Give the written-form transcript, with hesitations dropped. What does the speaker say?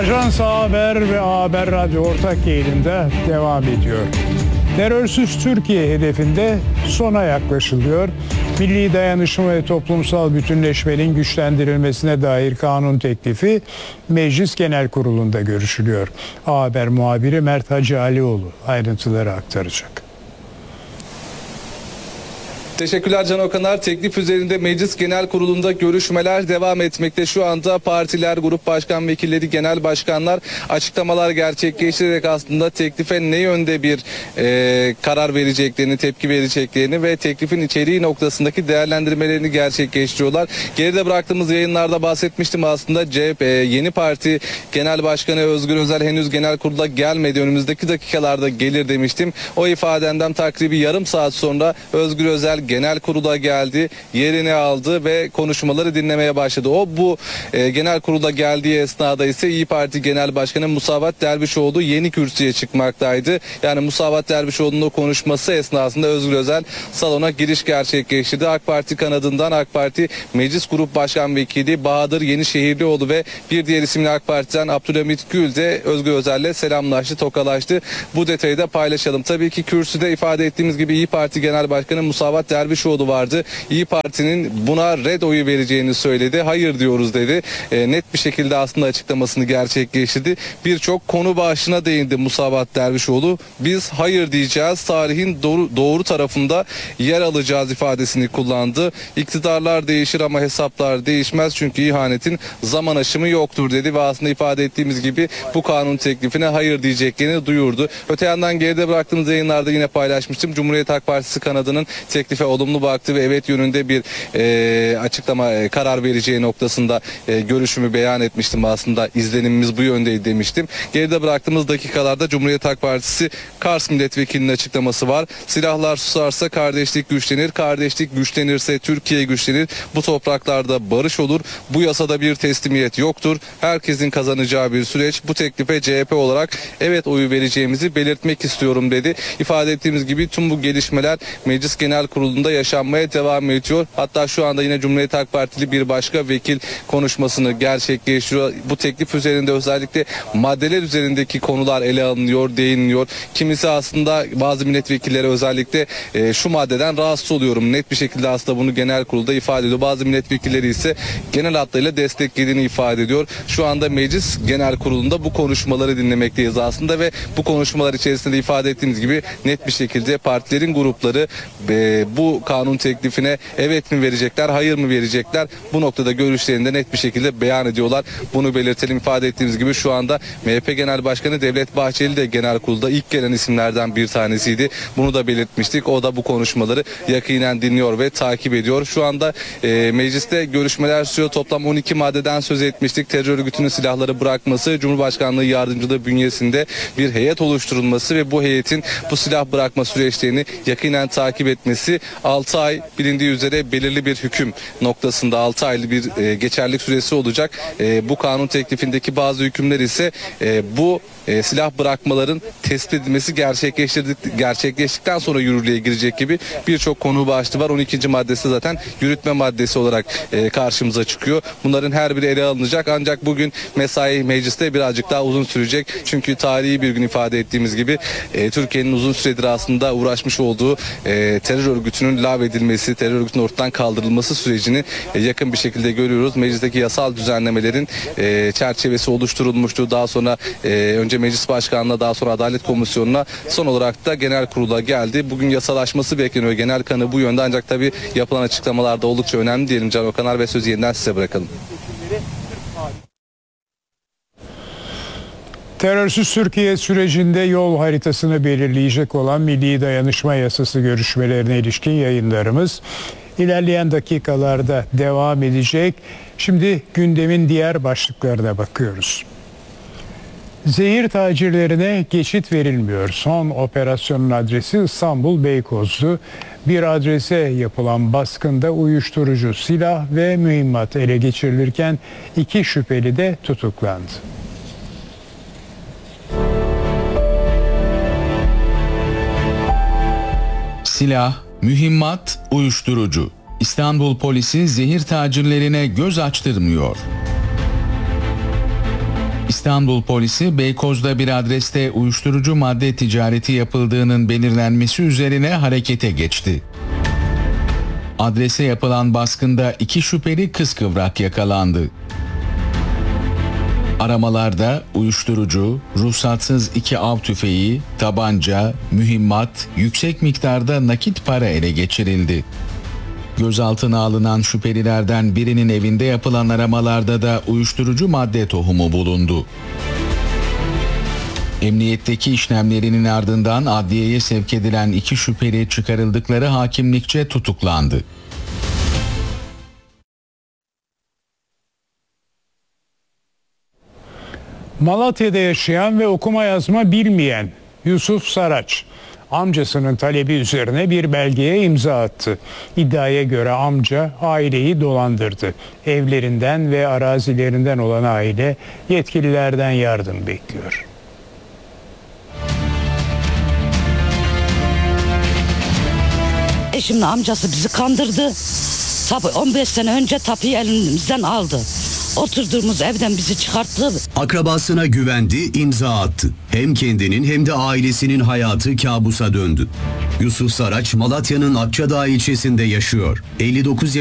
Ajans Haber ve Haber Radyo ortak yayınında devam ediyor. Terörsüz Türkiye hedefinde sona yaklaşılıyor. Milli dayanışma ve toplumsal bütünleşmenin güçlendirilmesine dair kanun teklifi Meclis Genel Kurulu'nda görüşülüyor. Haber muhabiri Mert Hacı Alioğlu ayrıntıları aktaracak. Teşekkürler Can Okanar. Teklif üzerinde Meclis Genel Kurulu'nda görüşmeler devam etmekte. Şu anda partiler, grup başkan vekilleri, genel başkanlar açıklamalar gerçekleştirerek aslında teklife ne yönde bir karar vereceklerini, tepki vereceklerini ve teklifin içeriği noktasındaki değerlendirmelerini gerçekleştiriyorlar. Geride bıraktığımız yayınlarda bahsetmiştim aslında. CHP yeni parti genel başkanı Özgür Özel henüz genel kurula gelmedi. Önümüzdeki dakikalarda gelir demiştim. O ifademden takribi yarım saat sonra Özgür Özel genel kurula geldi, yerini aldı ve konuşmaları dinlemeye başladı. Bu genel kurula geldiği esnada ise İYİ Parti Genel Başkanı Musavat Dervişoğlu yeni kürsüye çıkmaktaydı. Yani Musavat Dervişoğlu'nun konuşması esnasında Özgür Özel salona giriş gerçekleştirdi. AK Parti kanadından AK Parti Meclis Grup Başkan Vekili Bahadır Yenişehirlioğlu ve bir diğer isimli AK Parti'den Abdülhamit Gül de Özgür Özel'le selamlaştı, tokalaştı. Bu detayı da paylaşalım. Tabii ki kürsüde ifade ettiğimiz gibi İYİ Parti Genel Başkanı Musavat Dervişoğlu vardı. İYİ Parti'nin buna red oyu vereceğini söyledi. Hayır diyoruz dedi. Net bir şekilde aslında açıklamasını gerçekleştirdi. Birçok konu başlığına değindi Musavat Dervişoğlu. Biz hayır diyeceğiz. Tarihin doğru tarafında yer alacağız ifadesini kullandı. İktidarlar değişir ama hesaplar değişmez çünkü ihanetin zaman aşımı yoktur dedi ve aslında ifade ettiğimiz gibi bu kanun teklifine hayır diyeceklerini duyurdu. Öte yandan geride bıraktığımız yayınlarda yine paylaşmıştım. Cumhuriyet Halk Partisi kanadının teklife olumlu baktı ve evet yönünde bir açıklama karar vereceği noktasında görüşümü beyan etmiştim aslında. İzlenimimiz bu yöndeydi demiştim. Geride bıraktığımız dakikalarda Cumhuriyet Halk Partisi Kars Milletvekili'nin açıklaması var. Silahlar susarsa kardeşlik güçlenir, kardeşlik güçlenirse Türkiye güçlenir. Bu topraklarda barış olur. Bu yasada bir teslimiyet yoktur. Herkesin kazanacağı bir süreç. Bu teklife CHP olarak evet oyu vereceğimizi belirtmek istiyorum dedi. İfade ettiğimiz gibi tüm bu gelişmeler Meclis Genel Kurulu'nda yaşanmaya devam ediyor. Hatta şu anda yine Cumhuriyet Halk Partili bir başka vekil konuşmasını gerçekleştiriyor. Bu teklif üzerinde özellikle maddeler üzerindeki konular ele alınıyor, değiniliyor. Kimisi aslında bazı milletvekilleri özellikle şu maddeden rahatsız oluyorum. Net bir şekilde aslında bunu genel kurulda ifade ediyor. Bazı milletvekilleri ise genel hatlarıyla desteklediğini ifade ediyor. Şu anda Meclis Genel Kurulu'nda bu konuşmaları dinlemekteyiz aslında ve bu konuşmalar içerisinde ifade ettiğimiz gibi net bir şekilde partilerin grupları bu kanun teklifine evet mi verecekler, hayır mı verecekler? Bu noktada görüşlerini de net bir şekilde beyan ediyorlar. Bunu belirtelim, ifade ettiğimiz gibi şu anda MHP Genel Başkanı Devlet Bahçeli de genel kurulda ilk gelen isimlerden bir tanesiydi. Bunu da belirtmiştik. O da bu konuşmaları yakinen dinliyor ve takip ediyor. Şu anda mecliste görüşmeler sürüyor. Toplam 12 maddeden söz etmiştik. Terör örgütünün silahları bırakması, Cumhurbaşkanlığı yardımcılığı bünyesinde bir heyet oluşturulması ve bu heyetin bu silah bırakma süreçlerini yakinen takip etmesi, 6 ay bilindiği üzere belirli bir hüküm noktasında 6 aylık bir geçerlilik süresi olacak. Bu kanun teklifindeki bazı hükümler ise bu silah bırakmaların tespit edilmesi gerçekleştikten sonra yürürlüğe girecek gibi birçok konu başlığı var. 12. maddesi zaten yürütme maddesi olarak karşımıza çıkıyor. Bunların her biri ele alınacak ancak bugün mesai mecliste birazcık daha uzun sürecek. Çünkü tarihi bir gün ifade ettiğimiz gibi Türkiye'nin uzun süredir aslında uğraşmış olduğu terör örgütünün lağvedilmesi, terör örgütünün ortadan kaldırılması sürecini yakın bir şekilde görüyoruz. Meclisteki yasal düzenlemelerin çerçevesi oluşturulmuştu. Daha sonra önce Meclis Başkanlığı'na, daha sonra Adalet Komisyonu'na, son olarak da genel kurula geldi. Bugün yasalaşması bekleniyor. Genel kanı bu yönde ancak tabii yapılan açıklamalar da oldukça önemli diyelim Can Okanar ve sözü yeniden size bırakalım. Terörsüz Türkiye sürecinde yol haritasını belirleyecek olan Milli Dayanışma Yasası görüşmelerine ilişkin yayınlarımız ilerleyen dakikalarda devam edecek. Şimdi gündemin diğer başlıklarına bakıyoruz. Zehir tacirlerine geçit verilmiyor. Son operasyonun adresi İstanbul Beykoz'du. Bir adrese yapılan baskında uyuşturucu, silah ve mühimmat ele geçirilirken 2 şüpheli de tutuklandı. Silah, mühimmat, uyuşturucu. İstanbul polisi zehir tacirlerine göz açtırmıyor. İstanbul polisi Beykoz'da bir adreste uyuşturucu madde ticareti yapıldığının belirlenmesi üzerine harekete geçti. Adrese yapılan baskında 2 şüpheli kıskıvrak yakalandı. Aramalarda uyuşturucu, ruhsatsız 2 av tüfeği, tabanca, mühimmat, yüksek miktarda nakit para ele geçirildi. Gözaltına alınan şüphelilerden birinin evinde yapılan aramalarda da uyuşturucu madde tohumu bulundu. Emniyetteki işlemlerinin ardından adliyeye sevk edilen 2 şüpheli çıkarıldıkları hakimlikçe tutuklandı. Malatya'da yaşayan ve okuma yazma bilmeyen Yusuf Saraç, amcasının talebi üzerine bir belgeye imza attı. İddiaya göre amca aileyi dolandırdı. Evlerinden ve arazilerinden olan aile yetkililerden yardım bekliyor. Eşimin amcası bizi kandırdı. Tabii 15 sene önce tapuyu elimizden aldı. Oturduğumuz evden bizi çıkarttı. Akrabasına güvendi, imza attı. Hem kendinin hem de ailesinin hayatı kabusa döndü. Yusuf Saraç, Malatya'nın Akçadağ ilçesinde yaşıyor. 59